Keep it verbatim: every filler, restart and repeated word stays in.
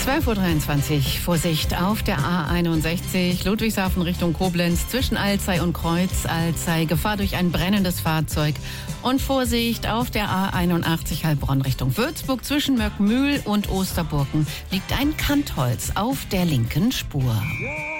zwölf Uhr dreiundzwanzig. Vorsicht auf der A einundsechzig, Ludwigshafen Richtung Koblenz, zwischen Alzey und Kreuz Alzey. Gefahr durch ein brennendes Fahrzeug. Und Vorsicht auf der A einundachtzig, Heilbronn Richtung Würzburg, zwischen Möckmühl und Osterburken liegt ein Kantholz auf der linken Spur. Ja.